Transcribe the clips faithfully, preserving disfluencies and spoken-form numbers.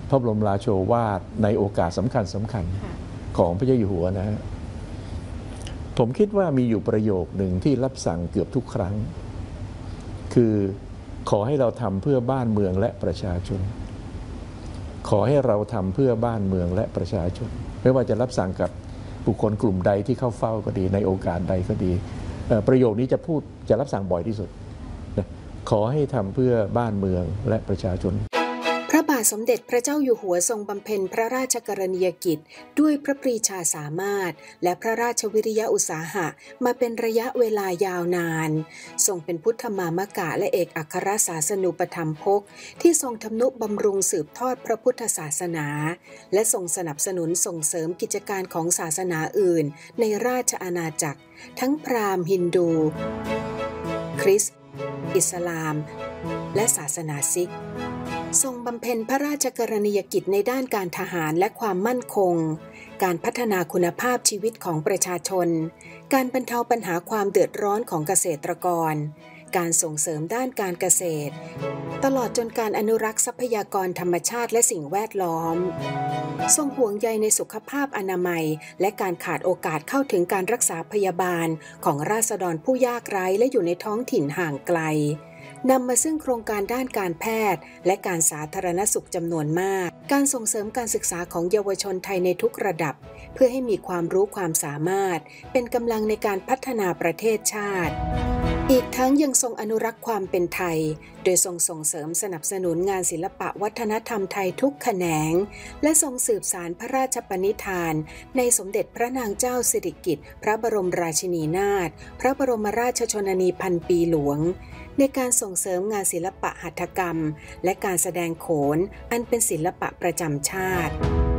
พระบรมราโชวาทในโอกาสสำคัญสำคัญของพระเจ้าอยู่หัวนะฮะผมคิดว่ามีอยู่ประโยคหนึ่งที่รับสั่งเกือบทุกครั้งคือขอให้เราทำเพื่อบ้านเมืองและประชาชนขอให้เราทำเพื่อบ้านเมืองและประชาชนไม่ว่าจะรับสั่งกับบุคคลกลุ่มใดที่เข้าเฝ้าก็ดีในโอกาสใดก็ดีประโยคนี้จะพูดจะรับสั่งบ่อยที่สุดขอให้ทำเพื่อบ้านเมืองและประชาชนพระบาทสมเด็จพระเจ้าอยู่หัวทรงบำเพ็ญพระราชกรณียกิจด้วยพระปรีชาสามารถและพระราชวิริยะอุตสาหะมาเป็นระยะเวลายาวนานทรงเป็นพุทธมามกะและเอกอัครศาสนูปถัมภกที่ทรงทำนุบำรุงสืบทอดพระพุทธศาสนาและทรงสนับสนุนส่งเสริมกิจการของศาสนาอื่นในราชอาณาจักรทั้งพราหมณ์ฮินดูคริสต์อิสลามและศาสนาซิกทรงบำเพ็ญพระราชกรณียกิจในด้านการทหารและความมั่นคงการพัฒนาคุณภาพชีวิตของประชาชนการบรรเทาปัญหาความเดือดร้อนของเกษตรกรการส่งเสริมด้านการเกษตรตลอดจนการอนุรักษ์ทรัพยากรธรรมชาติและสิ่งแวดล้อมทรงห่วงใยในสุขภาพอนามัยและการขาดโอกาสเข้าถึงการรักษาพยาบาลของราษฎรผู้ยากไร้และอยู่ในท้องถิ่นห่างไกลนำมาซึ่งโครงการด้านการแพทย์และการสาธารณสุขจำนวนมากการส่งเสริมการศึกษาของเยาวชนไทยในทุกระดับเพื่อให้มีความรู้ความสามารถเป็นกำลังในการพัฒนาประเทศชาติอีกทั้งยังทรงอนุรักษ์ความเป็นไทยโดยทรงส่งเสริมสนับสนุนงานศิลปะวัฒนธรรมไทยทุกแขนงและทรงสืบสานพระราชปณิธานในสมเด็จพระนางเจ้าสิริกิติ์พระบรมราชินีนาถพระบรมราชชนนีพันปีหลวงในการส่งเสริมงานศิลปะหัตถกรรมและการแสดงโขนอันเป็นศิลปะประจำชาติ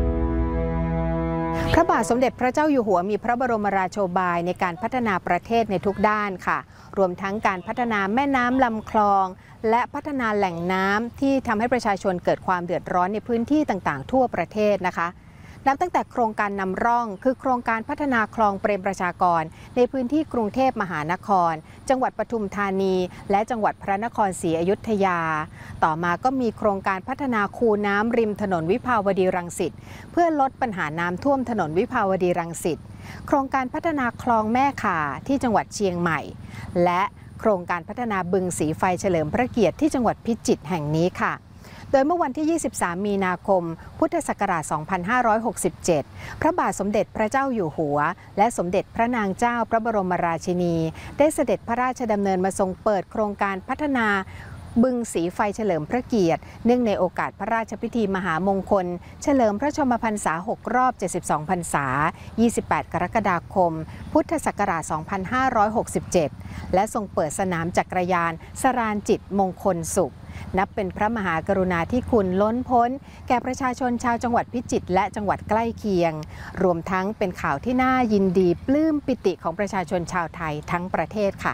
พระบาทสมเด็จพระเจ้าอยู่หัวมีพระบรมราโชบายในการพัฒนาประเทศในทุกด้านค่ะรวมทั้งการพัฒนาแม่น้ำลำคลองและพัฒนาแหล่งน้ำที่ทำให้ประชาชนเกิดความเดือดร้อนในพื้นที่ต่างๆทั่วประเทศนะคะนับตั้งแต่โครงการนำร่องคือโครงการพัฒนาคลองเปรมประชากรในพื้นที่กรุงเทพมหานครจังหวัดปทุมธานีและจังหวัดพระนครศรีอยุธยาต่อมาก็มีโครงการพัฒนาคูน้ำริมถนนวิภาวดีรังสิตเพื่อลดปัญหาน้ำท่วมถนนวิภาวดีรังสิตโครงการพัฒนาคลองแม่ข่าที่จังหวัดเชียงใหม่และโครงการพัฒนาบึงสีไฟเฉลิมพระเกียรติที่จังหวัดพิจิตรแห่งนี้ค่ะโดยเมื่อวันที่ ยี่สิบสาม มีนาคม พุทธศักราช สองพันห้าร้อยหกสิบเจ็ด พระบาทสมเด็จพระเจ้าอยู่หัวและสมเด็จพระนางเจ้าพระบรมราชินีได้เสด็จพระราชดำเนินมาทรงเปิดโครงการพัฒนาบึงสีไฟเฉลิมพระเกียรติเนื่องในโอกาสพระราชพิธีมหามงคลเฉลิมพระชนมพรรษาหกรอบเจ็ดสิบสองพรรษายี่สิบแปดกรกฎาคมพุทธศักราช สองพันห้าร้อยหกสิบเจ็ด และทรงเปิดสนามจักรยานสราญจิตมงคลสุขนับเป็นพระมหากรุณาธิคุณล้นพ้นแก่ประชาชนชาวจังหวัดพิจิตรและจังหวัดใกล้เคียงรวมทั้งเป็นข่าวที่น่ายินดีปลื้มปิติของประชาชนชาวไทยทั้งประเทศค่ะ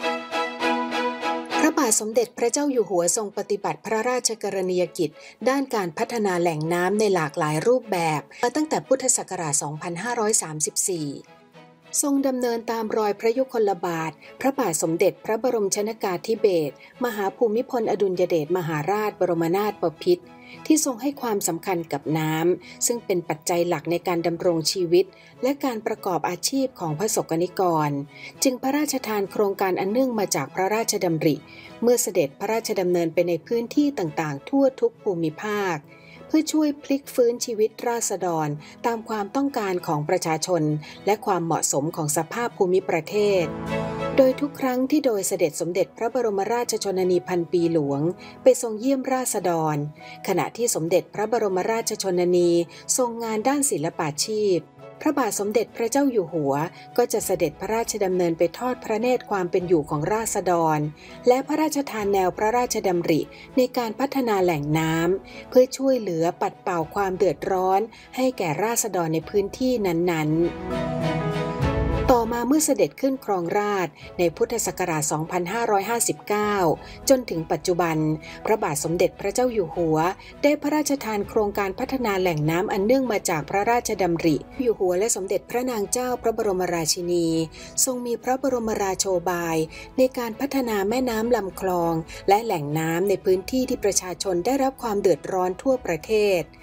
พระบาทสมเด็จพระเจ้าอยู่หัวทรงปฏิบัติพระราชกรณียกิจด้านการพัฒนาแหล่งน้ำในหลากหลายรูปแบบมาตั้งแต่พุทธศักราช สองพันห้าร้อยสามสิบสี่ ทรงดำเนินตามรอยพระยุคลบาทพระบาทสมเด็จพระบรมชนกาธิเบศรมหาภูมิพลอดุลยเดชมหาราชบรมนาถบพิตรที่ทรงให้ความสำคัญกับน้ำซึ่งเป็นปัจจัยหลักในการดำรงชีวิตและการประกอบอาชีพของพระสกนิกรจึงพระราชทานโครงการอันเนื่องมาจากพระราชดำริเมื่อเสด็จพระราชดำเนินไปในพื้นที่ต่างๆทั่วทุกภูมิภาคเพื่อช่วยพลิกฟื้นชีวิตราษฎรตามความต้องการของประชาชนและความเหมาะสมของสภาพภูมิประเทศโดยทุกครั้งที่โดยเสด็จสมเด็จพระบรมราชชนนีพันปีหลวงไปทรงเยี่ยมราษฎรขณะที่สมเด็จพระบรมราชชนนีทรงงานด้านศิลปาชีพพระบาทสมเด็จพระเจ้าอยู่หัวก็จะเสด็จพระราชดำเนินไปทอดพระเนตรความเป็นอยู่ของราษฎรและพระราชทานแนวพระราชดำริในการพัฒนาแหล่งน้ำเพื่อช่วยเหลือปัดเป่าความเดือดร้อนให้แก่ราษฎรในพื้นที่นั้นๆต่อมาเมื่อเสด็จขึ้นครองราชย์ในพุทธศักราช สองพันห้าร้อยห้าสิบเก้า จนถึงปัจจุบันพระบาทสมเด็จพระเจ้าอยู่หัวได้พระราชทานโครงการพัฒนาแหล่งน้ำอันเนื่องมาจากพระราชดำริอยู่หัวและสมเด็จพระนางเจ้าพระบรมราชินีทรงมีพระบรมราโชบายในการพัฒนาแม่น้ำลำคลองและแหล่งน้ำในพื้นที่ที่ประชาชนได้รับความเดือดร้อนทั่วประเทศ